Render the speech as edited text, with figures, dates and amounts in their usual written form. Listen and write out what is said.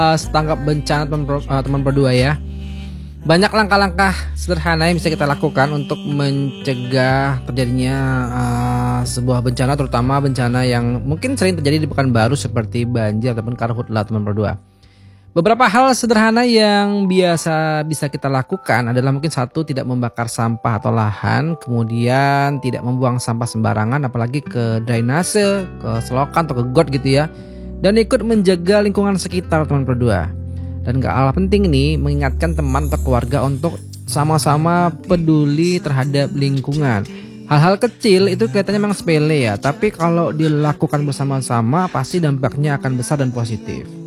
Tanggap bencana teman berdua ya. Banyak langkah-langkah sederhana yang bisa kita lakukan untuk mencegah terjadinya sebuah bencana, terutama bencana yang mungkin sering terjadi di Pekanbaru seperti banjir ataupun karhutlah teman berdua. Beberapa hal sederhana yang biasa bisa kita lakukan adalah mungkin satu, tidak membakar sampah atau lahan, kemudian tidak membuang sampah sembarangan apalagi ke drainase, ke selokan atau ke got gitu ya. Dan ikut menjaga lingkungan sekitar teman berdua. Dan gak kalah penting nih, mengingatkan teman atau keluarga untuk sama-sama peduli terhadap lingkungan. Hal-hal kecil itu kelihatannya memang sepele ya, tapi kalau dilakukan bersama-sama pasti dampaknya akan besar dan positif.